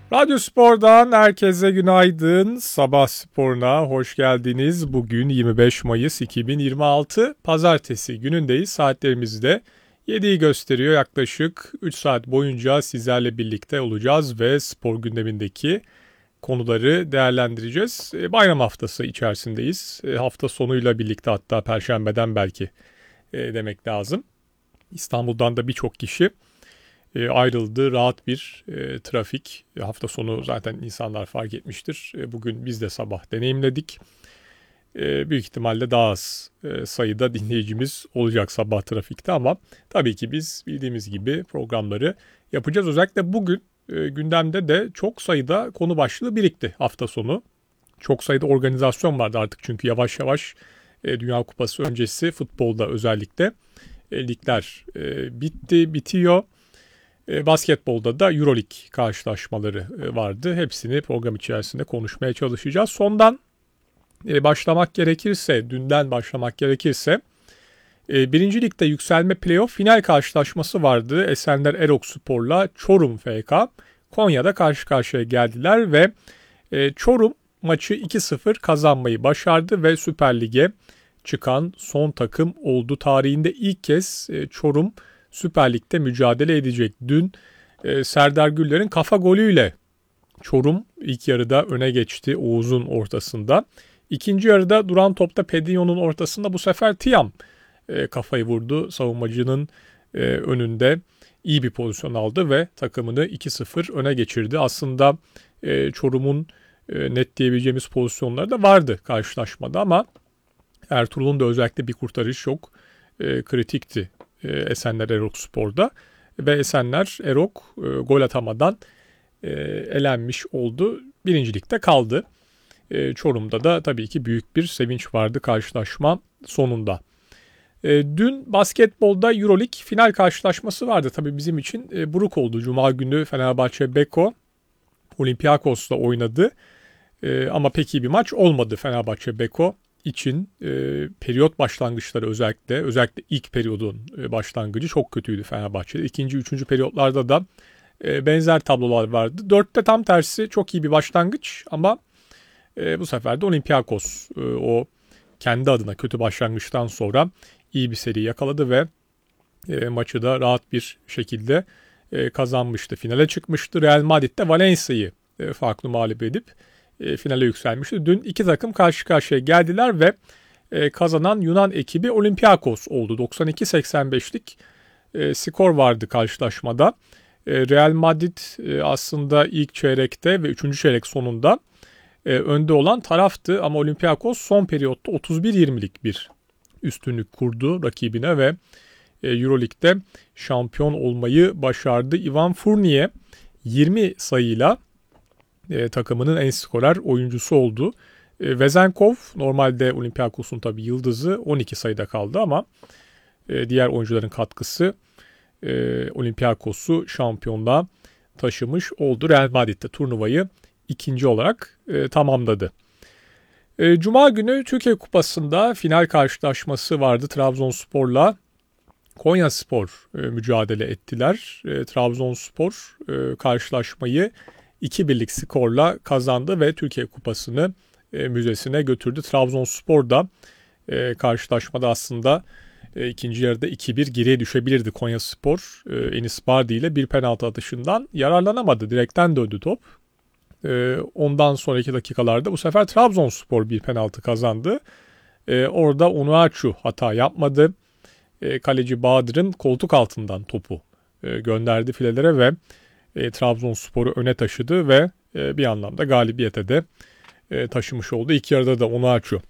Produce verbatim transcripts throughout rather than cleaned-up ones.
Radyo Spor'dan herkese günaydın. Sabah sporuna hoş geldiniz. Bugün yirmi beş Mayıs iki bin yirmi altı Pazartesi günündeyiz. Saatlerimiz de yediyi gösteriyor. Yaklaşık üç saat boyunca sizlerle birlikte olacağız ve spor gündemindeki konuları değerlendireceğiz. Bayram haftası içerisindeyiz. Hafta sonuyla birlikte, hatta Perşembeden belki demek lazım. İstanbul'dan da birçok kişi ayrıldı. Rahat bir e, trafik. Hafta sonu zaten insanlar fark etmiştir. E, bugün biz de sabah deneyimledik. E, büyük ihtimalle daha az e, sayıda dinleyicimiz olacak sabah trafikte ama tabii ki biz bildiğimiz gibi programları yapacağız. Özellikle bugün e, gündemde de çok sayıda konu başlığı birikti hafta sonu. Çok sayıda organizasyon vardı artık çünkü yavaş yavaş e, Dünya Kupası öncesi futbolda özellikle e, ligler e, bitti, bitiyor. Basketbolda da Euroleague karşılaşmaları vardı. Hepsini program içerisinde konuşmaya çalışacağız. Sondan başlamak gerekirse, dünden başlamak gerekirse birinci Lig'de yükselme playoff final karşılaşması vardı. Esenler Erokspor'la Çorum F K Konya'da karşı karşıya geldiler ve Çorum maçı iki sıfır kazanmayı başardı ve Süper Lig'e çıkan son takım oldu. Tarihinde ilk kez Çorum Süper Lig'de mücadele edecek. Dün e, Serdar Güller'in kafa golüyle Çorum ilk yarıda öne geçti Oğuz'un ortasında. İkinci yarıda duran topta Pedinho'nun ortasında bu sefer Tiam e, kafayı vurdu. Savunmacının e, önünde iyi bir pozisyon aldı ve takımını iki sıfır öne geçirdi. Aslında e, Çorum'un e, net diyebileceğimiz pozisyonları da vardı karşılaşmada ama Ertuğrul'un da özellikle bir kurtarış çok e, kritikti. Esenler Erokspor'da ve Esenler Erok e, gol atamadan e, elenmiş oldu. Birincilikte kaldı. E, Çorum'da da tabii ki büyük bir sevinç vardı karşılaşma sonunda. E, dün basketbolda Euroleague final karşılaşması vardı. Tabii bizim için e, buruk oldu. Cuma günü Fenerbahçe Beko Olympiakos'la oynadı. E, ama pek iyi bir maç olmadı Fenerbahçe Beko için. E, periyot başlangıçları özellikle özellikle ilk periyodun e, başlangıcı çok kötüydü Fenerbahçe'de. İkinci, üçüncü periyotlarda da e, benzer tablolar vardı. Dörtte tam tersi çok iyi bir başlangıç ama e, bu sefer de Olympiakos e, o kendi adına kötü başlangıçtan sonra iyi bir seri yakaladı ve e, maçı da rahat bir şekilde e, kazanmıştı. Finale çıkmıştı. Real Madrid de Valencia'yı e, farklı mağlup edip E, finale yükselmişti. Dün iki takım karşı karşıya geldiler ve e, kazanan Yunan ekibi Olympiakos oldu. doksan iki seksen beşlik e, skor vardı karşılaşmada. E, Real Madrid e, aslında ilk çeyrekte ve üçüncü çeyrek sonunda e, önde olan taraftı ama Olympiakos son periyotta otuz bir yirmilik bir üstünlük kurdu rakibine ve e, Euroleague'de şampiyon olmayı başardı. Ivan Fournier yirmi sayıyla E, takımının en skorer oyuncusu oldu. E, Vezenkov normalde Olympiakos'un tabii yıldızı on iki sayıda kaldı ama e, diğer oyuncuların katkısı e, Olympiakos'u şampiyonluğa taşımış oldu. Real Madrid de turnuvayı ikinci olarak e, tamamladı. E, Cuma günü Türkiye Kupası'nda final karşılaşması vardı. Trabzonspor'la Konyaspor e, mücadele ettiler. E, Trabzonspor e, karşılaşmayı iki birlik skorla kazandı ve Türkiye Kupası'nı e, müzesine götürdü. Trabzonspor da e, karşılaşmada aslında e, ikinci yarıda iki bir geriye düşebilirdi. Konyaspor e, Enis Bardi ile bir penaltı atışından yararlanamadı. Direkten döndü top. E, ondan sonraki dakikalarda bu sefer Trabzonspor bir penaltı kazandı. E, orada Onuachu hata yapmadı. E, kaleci Bahadır'ın koltuk altından topu e, gönderdi filelere ve E, Trabzonspor'u öne taşıdı ve e, bir anlamda galibiyete de e, taşımış oldu. İlk yarıda da Onuachu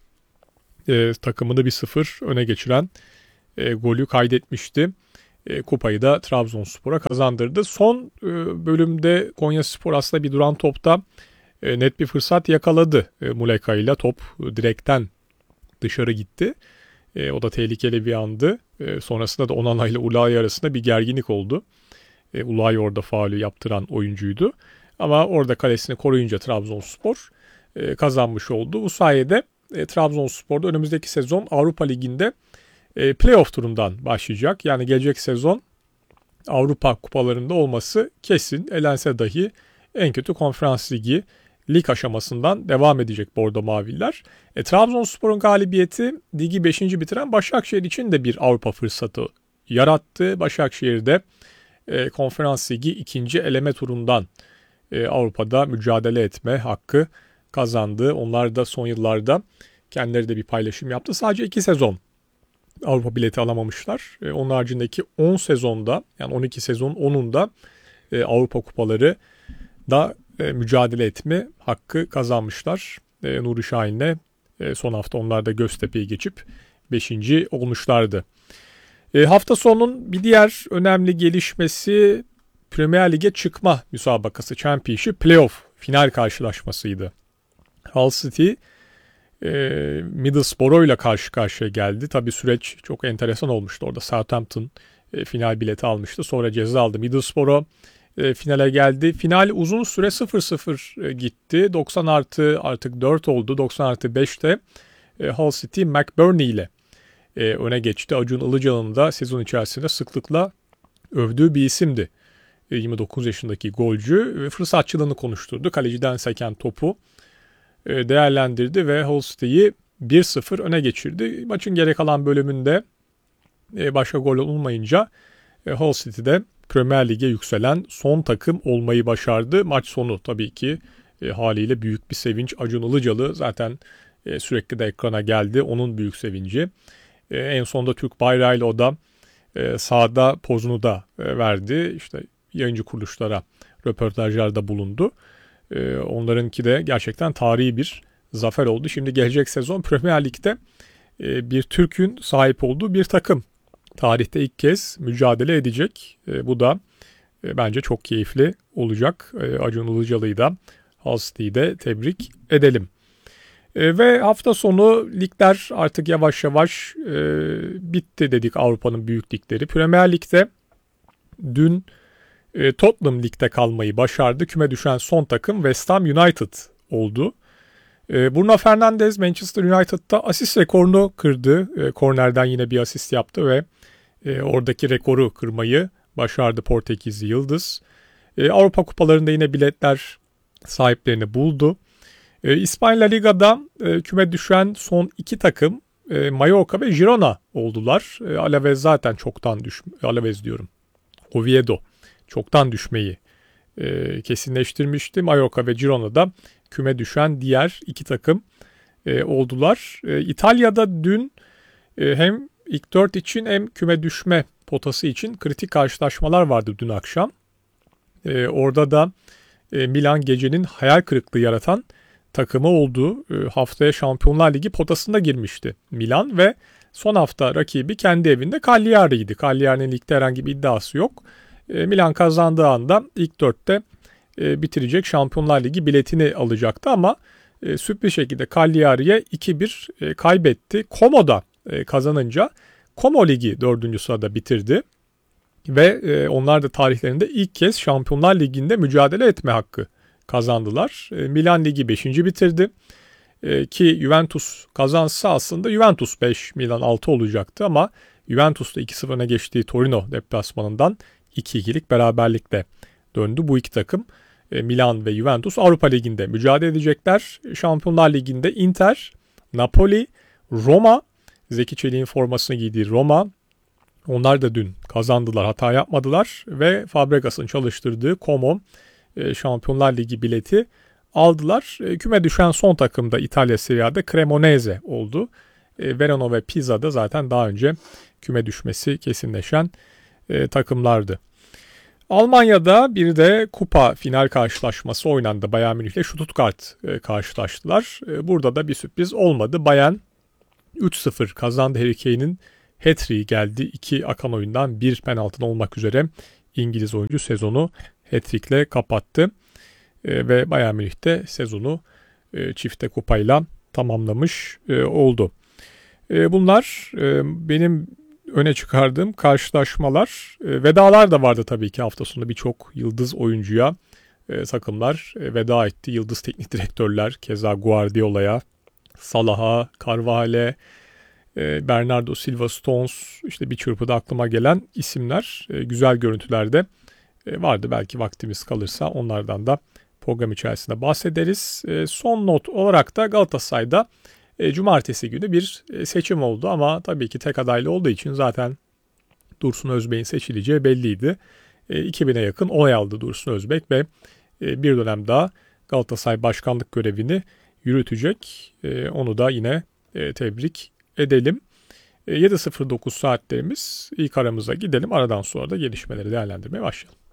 e, takımını bir sıfır öne geçiren e, golü kaydetmişti. E, kupayı da Trabzonspor'a kazandırdı. Son e, bölümde Konyaspor aslında bir duran topta e, net bir fırsat yakaladı. E, Muleka ile top direkten dışarı gitti. E, o da tehlikeli bir andı. E, sonrasında da Onana ile Ulayi arasında bir gerginlik oldu. E, Ulayi orada faulü yaptıran oyuncuydu. Ama orada kalesini koruyunca Trabzonspor e, kazanmış oldu. Bu sayede e, Trabzonspor'da önümüzdeki sezon Avrupa Ligi'nde e, playoff turundan başlayacak. Yani gelecek sezon Avrupa kupalarında olması kesin. Elense dahi en kötü Konferans Ligi lig aşamasından devam edecek Bordo Maviller. E, Trabzonspor'un galibiyeti ligi beşinci bitiren Başakşehir için de bir Avrupa fırsatı yarattı. Başakşehir'de e, Konferans Ligi ikinci eleme turundan e, Avrupa'da mücadele etme hakkı kazandı. Onlar da son yıllarda kendileri de bir paylaşım yaptı. Sadece iki sezon Avrupa bileti alamamışlar. E, onun haricindeki on sezonda, yani on iki sezon onunda e, Avrupa kupaları da e, mücadele etme hakkı kazanmışlar. E, Nuri Şahin'le e, son hafta onlar da Göztepe'yi geçip beşinci olmuşlardı. E, hafta sonunun bir diğer önemli gelişmesi Premier Lig'e çıkma müsabakası, Championship Playoff final karşılaşmasıydı. Hull City e, Middlesbrough ile karşı karşıya geldi. Tabii süreç çok enteresan olmuştu. Orada Southampton e, final bileti almıştı. Sonra ceza aldı. Middlesbrough e, finale geldi. Final uzun süre sıfır sıfır e, gitti. doksan artı artık dört oldu. doksan artı beşte e, Hull City McBurney ile e, öne geçti. Acun Ilıcalı'nın da sezon içerisinde sıklıkla övdüğü bir isimdi. E, yirmi dokuz yaşındaki golcü ve fırsatçılığını konuşturdu. Kaleciden seken topu e, değerlendirdi ve Hull City'yi bir sıfır öne geçirdi. Maçın geri kalan bölümünde e, başka gol olmayınca e, Hull City'de Premier Lig'e yükselen son takım olmayı başardı. Maç sonu tabii ki e, haliyle büyük bir sevinç. Acun Ilıcalı zaten e, sürekli de ekrana geldi. Onun büyük sevinci. E, en sonunda Türk bayrağıyla o da e, sahada pozunu da e, verdi. İşte yayıncı kuruluşlara röportajlarda bulundu. E, onlarınki de gerçekten tarihi bir zafer oldu. Şimdi gelecek sezon Premier Lig'de e, bir Türk'ün sahip olduğu bir takım tarihte ilk kez mücadele edecek. E, bu da e, bence çok keyifli olacak. E, Acun Ilıcalı'yı da Hull City'yi de tebrik edelim. E, ve hafta sonu ligler artık yavaş yavaş e, bitti dedik, Avrupa'nın büyük ligleri. Premier Lig'de dün e, Tottenham ligde kalmayı başardı. Küme düşen son takım West Ham United oldu. E, Bruno Fernandes Manchester United'da asist rekorunu kırdı. E, kornerden yine bir asist yaptı ve e, oradaki rekoru kırmayı başardı Portekizli Yıldız. E, Avrupa kupalarında yine biletler sahiplerini buldu. E, İspanya La Liga'da e, küme düşen son iki takım e, Mallorca ve Girona oldular. E, Alaves zaten çoktan düş, Alaves diyorum. Oviedo çoktan düşmeyi e, kesinleştirmişti. Mallorca ve Girona'da küme düşen diğer iki takım e, oldular. E, İtalya'da dün e, hem ilk dört için hem küme düşme potası için kritik karşılaşmalar vardı dün akşam. E, orada da e, Milan gecenin hayal kırıklığı yaratan takımı oldu. E, haftaya Şampiyonlar Ligi potasında girmişti Milan ve son hafta rakibi kendi evinde Cagliari'ydi. Cagliari'nin ligde herhangi bir iddiası yok. E, Milan kazandığı anda ilk dörtte e, bitirecek, Şampiyonlar Ligi biletini alacaktı ama e, sürpriz şekilde Cagliari'ye iki bir e, kaybetti. Como'da e, kazanınca Como Ligi dördüncü sırada bitirdi ve e, onlar da tarihlerinde ilk kez Şampiyonlar Ligi'nde mücadele etme hakkı kazandılar. E, Milan Ligi beşinci bitirdi. E, ki Juventus kazansa aslında Juventus beş, Milan altı olacaktı ama Juventus'ta iki sıfır öne geçtiği Torino deplasmanından iki ikilik beraberlikle döndü. Bu iki takım e, Milan ve Juventus Avrupa Ligi'nde mücadele edecekler. Şampiyonlar Ligi'nde Inter, Napoli, Roma, Zeki Çelik'in formasını giydiği Roma, onlar da dün kazandılar, hata yapmadılar ve Fabregas'ın çalıştırdığı Como e, Şampiyonlar Ligi bileti aldılar. E, küme düşen son takım da İtalya Serie A'da Cremonese oldu. E, Verona ve Pisa da zaten daha önce küme düşmesi kesinleşen e, takımlardı. Almanya'da bir de kupa final karşılaşması oynandı. Bayern Münih ile Stuttgart e, karşılaştılar. E, burada da bir sürpriz olmadı. Bayern üç sıfır kazandı. Harry Kane'in hat-trick'i geldi. İki akan oyundan bir penaltıdan olmak üzere İngiliz oyuncu sezonu hat-trick'le kapattı. E, ve Bayern Münih de sezonu e, çifte kupayla tamamlamış e, oldu. E, bunlar e, benim öne çıkardığım karşılaşmalar. E, vedalar da vardı tabii ki hafta sonu, birçok yıldız oyuncuya e, takımlar e, veda etti. Yıldız teknik direktörler keza Guardiola'ya, Salah'a, Carvalhal'e, e, Bernardo Silva, Stones, işte bir çırpıda aklıma gelen isimler, e, güzel görüntülerde e, vardı. Belki vaktimiz kalırsa onlardan da program içerisinde bahsederiz. E, son not olarak da Galatasaray'da e, cumartesi günü bir e, seçim oldu ama tabii ki tek adaylı olduğu için zaten Dursun Özbek'in seçileceği belliydi. E, iki bine yakın oy aldı Dursun Özbek ve e, bir dönem daha Galatasaray başkanlık görevini yürütecek. E, onu da yine e, tebrik edelim. E, yedi sıfır dokuz saatlerimiz ilk aramıza gidelim. Aradan sonra da gelişmeleri değerlendirmeye başlayalım.